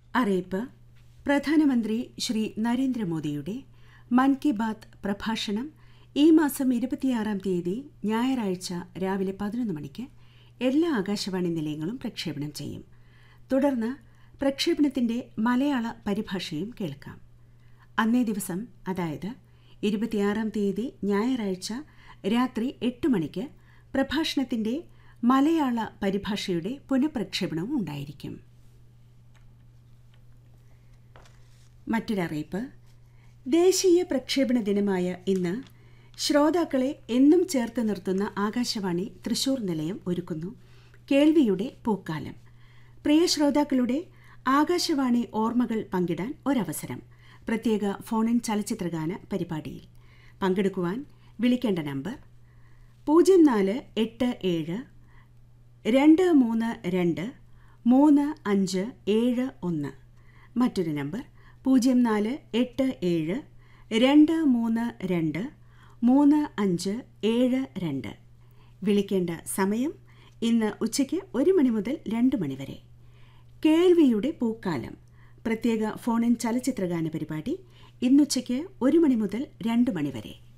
അറിയിപ്പ്. പ്രധാനമന്ത്രി ശ്രീ നരേന്ദ്രമോദിയുടെ മൻ കി ബാത്ത് പ്രഭാഷണം ഈ മാസം 26-ാം തീയതി ഞായറാഴ്ച രാവിലെ 11 മണിക്ക് എല്ലാ ആകാശവാണി നിലയങ്ങളും പ്രക്ഷേപണം ചെയ്യും. തുടർന്ന് പ്രക്ഷേപണത്തിന്റെ മലയാള പരിഭാഷയും കേൾക്കാം. അന്നേ ദിവസം, അതായത് 26-ാം തീയതി ഞായറാഴ്ച രാത്രി 8 മണിക്ക് പ്രഭാഷണത്തിന്റെ മലയാള പരിഭാഷയുടെ പുനഃപ്രക്ഷേപണവും ഉണ്ടായിരിക്കും. മറ്റൊരറിയിപ്പ്. ദേശീയ പ്രക്ഷേപണ ദിനമായ ഇന്ന് ശ്രോതാക്കളെ എന്നും ചേർത്ത് നിർത്തുന്ന ആകാശവാണി തൃശൂർ നിലയം ഒരുക്കുന്നു കേൾവിയുടെ പൂക്കാലം. പ്രിയ ശ്രോതാക്കളുടെ ആകാശവാണി ഓർമ്മകൾ പങ്കിടാൻ ഒരവസരം. പ്രത്യേക ഫോണിൻ ചലച്ചിത്രഗാന പരിപാടിയിൽ പങ്കെടുക്കുവാൻ വിളിക്കേണ്ട നമ്പർ 048723235571. മറ്റൊരു നമ്പർ 048723235572. വിളിക്കേണ്ട സമയം ഇന്ന് ഉച്ചയ്ക്ക് 1 മണി മുതൽ 2 മണി വരെ. കേൾവിയുടെ പൂക്കാലം പ്രത്യേക ഫോണിൻ ചലച്ചിത്രഗാന പരിപാടി ഇന്നുച്ചയ്ക്ക് 1 മണി മുതൽ 2 മണി വരെ.